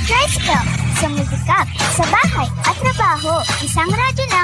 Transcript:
tricycle, sa musika, sa bahay at trabaho, isang radyo